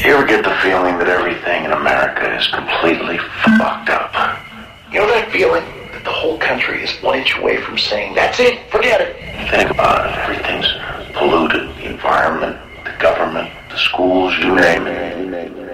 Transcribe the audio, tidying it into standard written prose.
You ever get the feeling that everything in America is completely fucked up? You know that feeling that the whole country is 1 inch away from saying, that's it, forget it? Think about it. Everything's polluted. The environment, the government, the schools, you name it.